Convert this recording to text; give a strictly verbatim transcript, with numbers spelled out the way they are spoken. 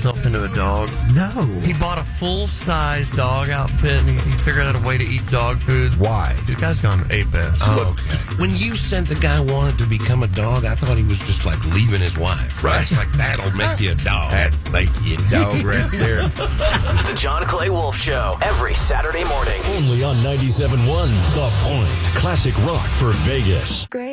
himself into a dog? No. He bought a full-size dog outfit, and he, he figured out a way to eat dog food. Why? The guy's gone ape-ass. Oh, okay. When you said the guy wanted to become a dog, I thought he was just like leaving his wife. Right. It's like, that'll make you a dog. That's make you a dog right there. The John Clay Wolf Show, every Saturday morning. Only on ninety-seven point one The Point. Classic rock for Vegas. Great.